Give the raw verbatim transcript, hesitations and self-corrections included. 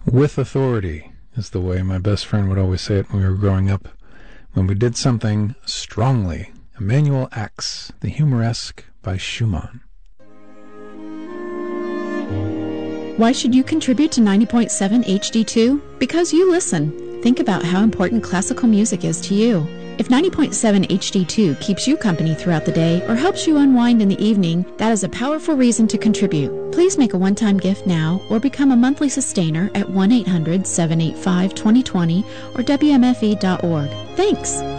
With authority is the way my best friend would always say it when we were growing up. When we did something strongly. Emmanuel Ax, the Humoresque by Schumann. Why should you contribute to ninety point seven H D two? Because you listen. Think about how important classical music is to you. If ninety point seven H D two keeps you company throughout the day or helps you unwind in the evening, that is a powerful reason to contribute. Please make a one-time gift now or become a monthly sustainer at one eight hundred seven eight five two zero two zero or W M F E dot org. Thanks!